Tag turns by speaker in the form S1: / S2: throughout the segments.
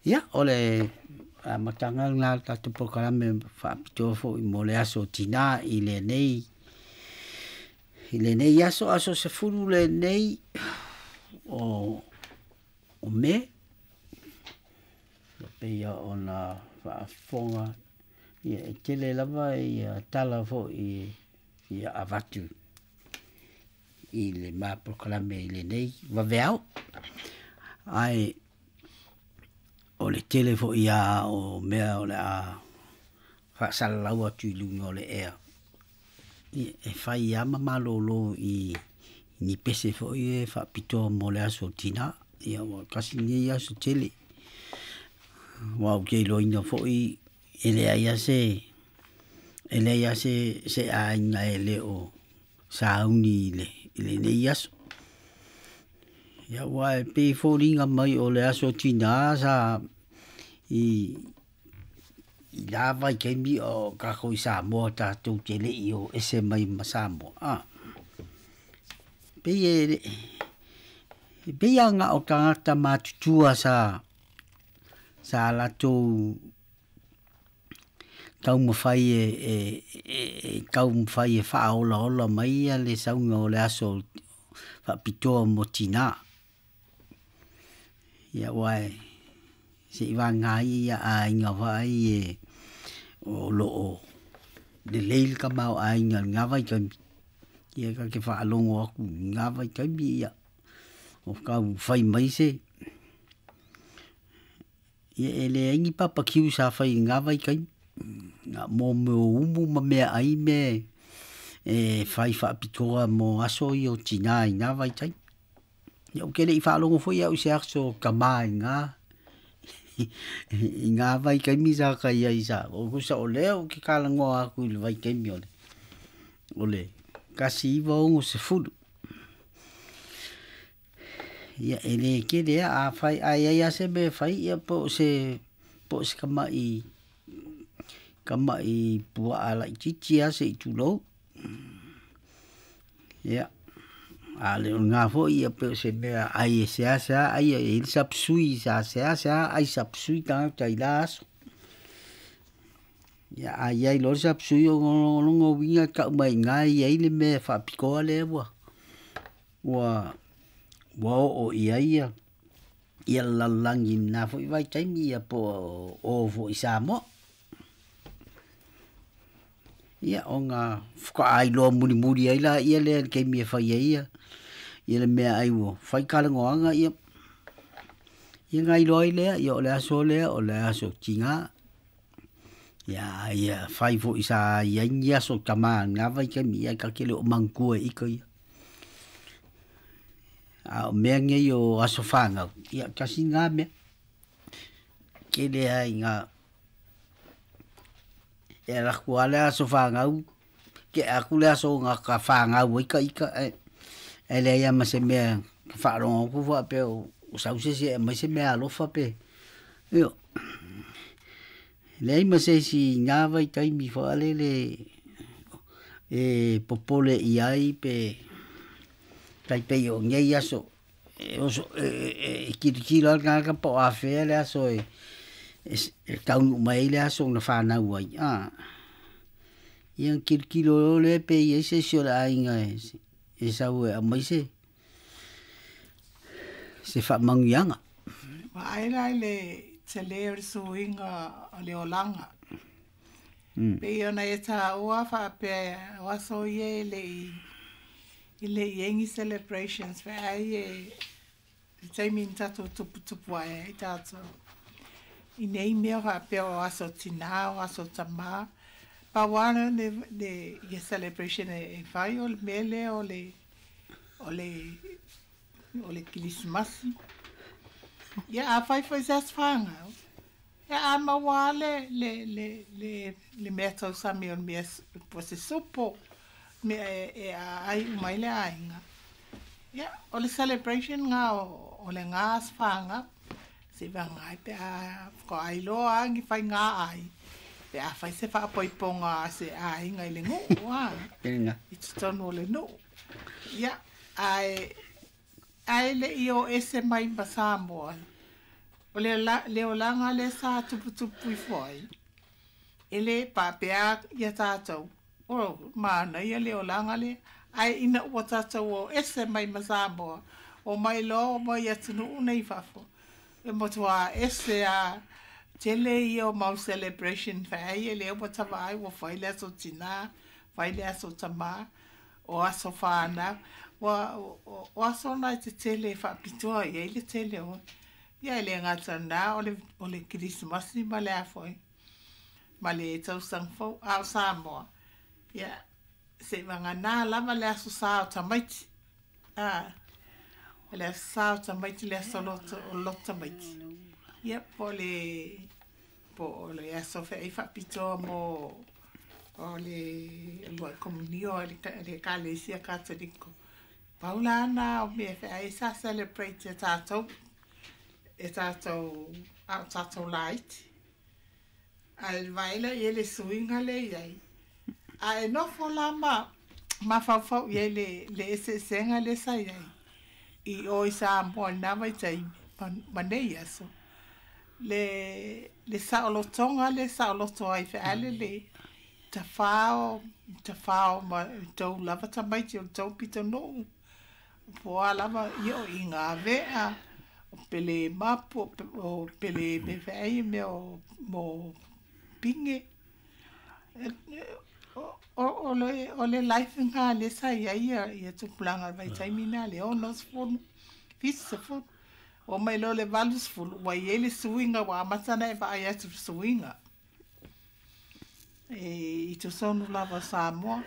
S1: Ia, ole matanga ngā tatu pokarame whaapitoa fo I mo le aso tina I le nei aso se furu le nei o me pe ia ona whaafonga ia e tele lava ia tala fo ia avatu I le mā pokarame I le nei waweau ai o le tele fo ia o mea o le a whaasala lau atu I lunga o le ea. E whai ia mamalolo I ni pese fo I e whaapito mo le aso tina. Ia o kasi ni aso tele. Wau kei loina fo I ele ia se a inga ele o sauni ile nei aso. Ia wai pe fo ringa mai o le aso tina sa I lava I kemi o kako I Samoa tātou te lei o ese mai ma Samoa. Pe anga o tangata mātutua sa latou kau mawhai kau mawhai whaola ola mai le saunga o le aso whapitoa mo tina. Ia wai se iwa ngai ia a inga vai o loo le leil ka mau a inga ngā vai kami ia ka ke whaalongo aku ngā vai kami ia o kau whai mai se ia ele ingi papa kiu sa whai ngā vai kami ngā mō umu ma mea ai me whai whaapitoa mo aso I o tina I ngā vai kami ia o kele I whaalongo fo ia use akso ka mai ngā I ngā vai kaimi sa kai ai sa o kusa o leo ki kalango aku I le vai kaimi ole kasi iwa ongo se fulu ia ele ke lea a whai ai ase me whai ia po se kamai pua ala I titi ase I tulou ia a le ngā fo ia pe se mea ai se asa ai e sapsui sa se asa ai sapsui tanga tai laso ia ai lo sapsui o longo winga ka mai ngai ai le me fa piko le wa o ia la langi na fo I vai taimi ia po o fo I Samoa ia o ngā whaka ai loa muri ai la ia le ke mi e whai ia le mea ai wo whai kalangoanga ia ngai loa I lea ia o le aso tinga ia whai fo I sa ia ngi aso tama ngā vai ke mi ai ka kele o mangkua I ka ia a o mea ngai o aso whangau ia kasi ngā mea kele ai ngā e la kuale aso whangau ke aku le aso ngā ka whangau ika ele ia ma se mea ka whaarongo ku wha pe o sause se mai se mea alofa pe io le ma se si ngā vai taimi whaale le popole I ai pe tai pe o ngai aso kirikira ngā ka po a whea le aso taunu mai le aso na whanau ai iang kirikiro le pe I se sio la inga e sau a mai se whamangianga
S2: Waela le te leo suinga o le olanga pe ona e ta ua whape waso I le yengi celebrations pe ai taimi tato tupu ai tato I nei mea whape o aso tina o aso tama pa wana le celebration e whai o le mele o le kilismasi ia a whai sas whanga ia a mawale le mea tau sami o mea po se supo mea ai umai le ainga ia o le celebration ngā o le ngā whanga se vangai pe a ko ai lo angi whai ngā ai pe a whai se whaapoiponga se a inga I le ngu I tonu le no ia ai le I o ese mai ma Samoa O le o langa le sa tupu I foi. Ele pa pea ia tātou. O mana ia le o langa le. Ai ina ua tātou o ese mai Samoa. O mai lo mai atunu unei fafo. E motua ese a tele ia o mau celebration fai. Ele o tawa ai o fai le aso tina. Fai le aso tama. O aso whana. O aso nai te tele whapitua ia ile tele o. Ia ele ngata nā o le Christmas ma le afoi. Ma le tau sangfo au Samoa. Ia se wanga nā lama le aso sao tamaiti. Le aso sao tamaiti le aso lot tamaiti. Ia po le aso whai whapitoa mo o le lua komunio le kalesia katoliko. Paulana o me whai sa celebrate e tātou light. Al vaila i le suinga le iai. A e nofo la ma whawhau i le ese senga le sa iai. I o i sa amboa nawa I taimi. Manei aso. Le saolotonga le saoloto ai whaale le ta whao ma tau lava tamaiti o tau pito no. Poa lava i o I ngā vea. O pele mapu, o pele me whai me o mo pinge. O le life ngā le sa ia tupulanga vai taimina le onos funu. Fisa funu. O mai lo le valus funu. Wa ele suinga wa amatana e vai atu suinga. I tu sonu lava Samoa.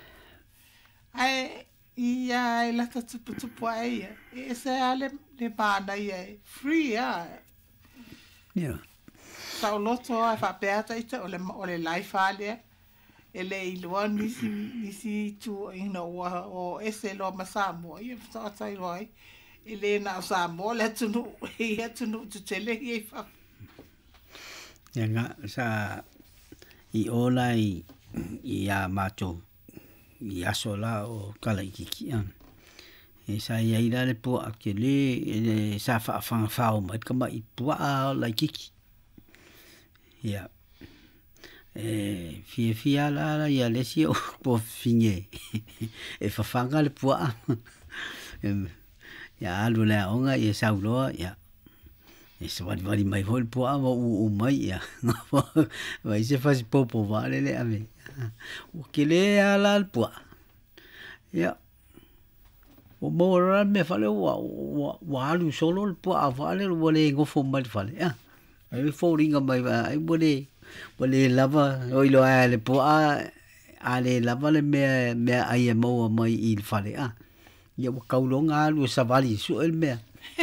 S2: Ai ia e lata tupu ai ia. E se ale le bana ia free ia.
S1: Yeah.
S2: Sa o loto a whapeata ita o le life alia. Ele I loa nisi tu ina o ese lo ma Samoa. Ia fta atai roi. Ele na o Samoa le tunu. Ia tunu tu tele ia wha.
S1: Ia ngā sa I ola I a mato. I aso la o kala I kiki an. E sa ia ira le pua ke le sa whaafanga whao mai kama I pua a la kiki. Ia. Fia la ia le si o po finge. E whawhanga le pua. Ia alu le onga I sa uloa ia. E sa wari mai hoi pua wa u mai ia. Vai se fasi popo vale le ame. O ke le ala le pua. Ia. O mora me fale wa alu solo le pua vale o le ngofo mai fale. Ia. Ai foringa mai ai wale lava o ilo ai le pua ale lava le me ai mo mai I fale. Ia wa kaulonga alu sa vali su el me.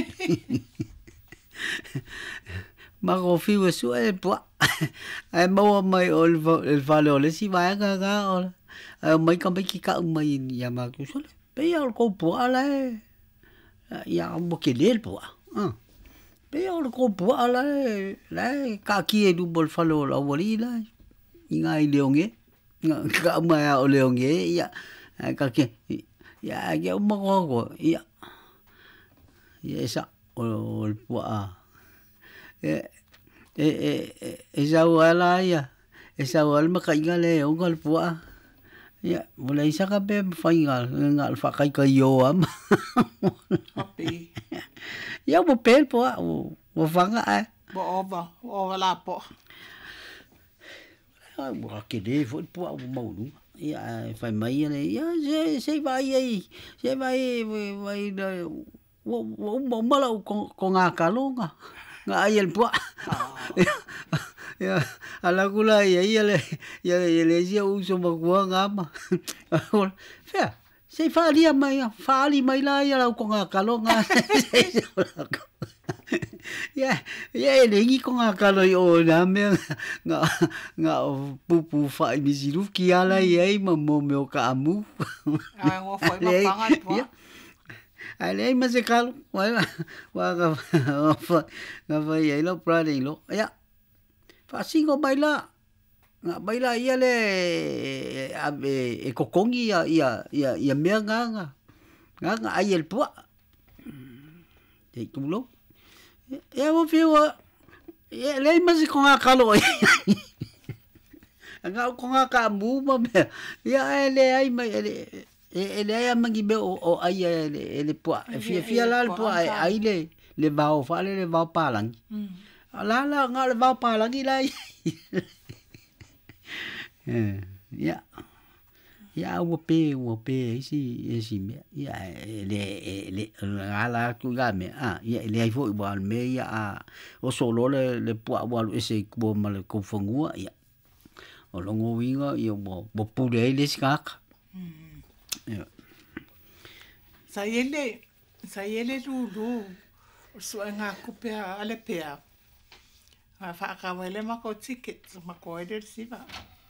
S1: Ma go fiu su el pua. Ai mo mai o el vale o le si vai ga o. Ai mai ka mai ki ka mai ia ma ku sole. Pe ia ko pua la. Ia mo ke le pua. Pe ia ko pua la ka ki e du bol falo la wali la. Inga I leonge. Ka mai o leonge ia ka ki ia ia mo go ia. Ia sa o pua. E sa wala ia. E sa wala makainga le o ngal pua. Ia, mula isa ka pe whaingal. Ngal whakai ka io am.
S2: Happy.
S1: Ia mo pel pua. O whanga ai.
S2: Bo ova. O la po.
S1: Mua ke de fo pua o maunu. Ia, whai mai ane. Ia, se vai ai. Se vai da. O mala ko ngā kalonga. Ngā ai el pua. Ya, ala kula ia le sia uso makua ngama. Fea, sei whaali mai la ia lau ko ngā kalonga. Ya, ele ngi ko ngā kalo I o nā mea ngā pupu whai misiru ki ala iei ma mo meo ka amu.
S2: Ai ngō whai mawhanga pua.
S1: Ai nei ma se kalo. Wa ngā whai ei lau prane ilo. Ya. Fasingo baila ia le e kokongi ia mea nganga ai el pua. Te tulo. Ia mo fiwa. Ia lei masi ko nga kalo. Nga ko nga ka mu ma. Ia ele ai mai ele ai mangi be o ai ele po. Fia la po ai le vao fa le vao palang. La nga le vao palang lai. Ya. Ya wo pe si me. Ya le ala ku ga me. Ya le ai fo igual me ya o solo le po wa ese ko mal ko fongua ya. O longo winga ia mo pule le skak. Ya.
S2: Sa ele lulu. So nga kupea ale pea. Fa ka wele mako ticket mako eder siva.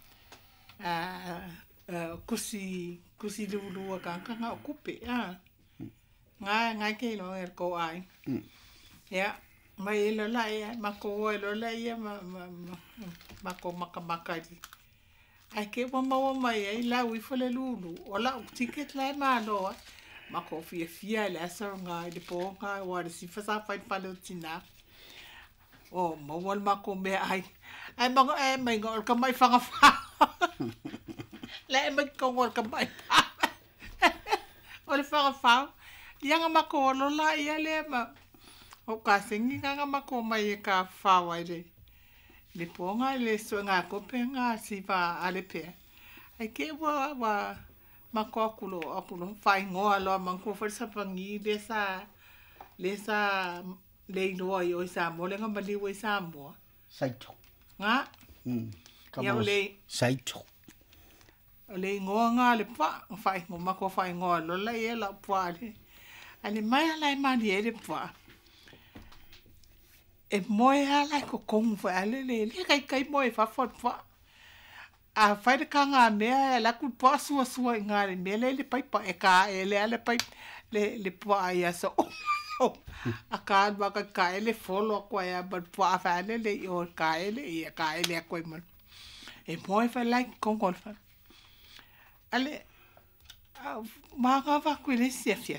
S2: Kusi lulu ka nga kupe nga ke lo ko ai. Ya. Mai lo la ya mako lo la ya mako makamaka. Ai ke mama mai ai la wi fole lulu. Ola ticket la ma lo. Mako fia la sa nga de po nga wa si fa sa fa palotina. Oh, mawal mako me ai. Ai mga mai ngol ka mai fa nga fa. La mai ko ngol ka mai. Ol fa nga fa. Yang mako lo la ya le ma. O ka singi nga mako mai ka fa wa de. Le po nga le so nga ko pe nga si va ale pe. Ai ke wa mako akulo fai ngoa lo manko fa sa pangi le no yo sa mo le nga mali we sa mo
S1: Saito.
S2: Nga ya le
S1: Saito.
S2: Le ngoa nga le pa fai ngo mako fai ngoa lo la ye la pa le ani mai la ma di e pa e moi ala ko kong fa le kai moi fa a fai de kanga me la ku pa su ngare me le pai pa e ka ele ale pai le pa ya so a ka ba ka ele folo ko ya ba pa fa le o ka ele ko man e moi fa like kongol fa ale ma ga va ku le si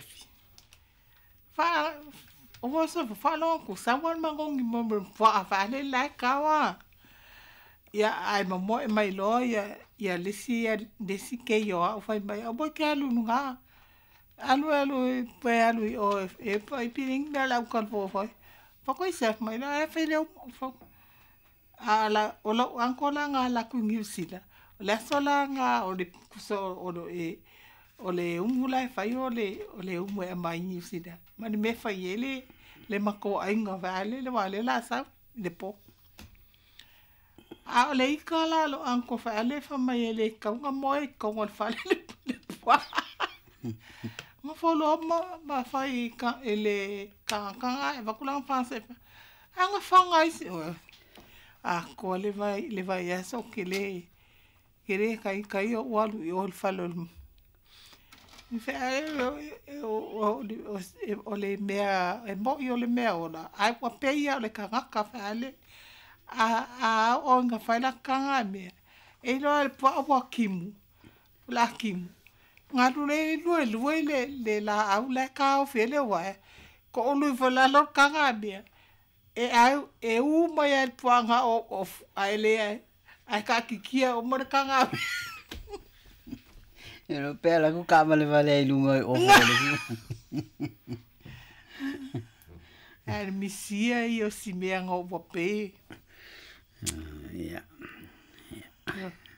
S2: fa o so fa lo ku sa wan ma ngong mo pa fa le like ka wa ya ai mo mai lo ya lesi ke yo fai mai o bo ke alu nga alu pe alu o e pai piling da la ko fo ko se mai la fe le fo ala o la ankola nga la ku ngi sila la sola nga o le so o le umula fai o le umu e mai ngi sila mani me fai le mako ai nga vale le wale la sa le po a le ikala lo anko fa le fa mai le ka nga moi ko ngol fa le pa mo folo ma fai ka ele ka e va kula fa se anga fa ngai si a ko le vai ya so ke le kai o walu o fa lo fe o le mea e mo yo le mea ona ai wa pe ya le ka fa le a o nga fai la kanga me e lo el po kimu la kimu nga lu le la au la ka o fele wa ko lu fo la lo kanga me e u ma ya po nga o ai le ai ka kikia o mo kanga
S1: Pero pela ku ka male vale lunga o fele
S2: ai misia io si me ngo po pe
S1: ya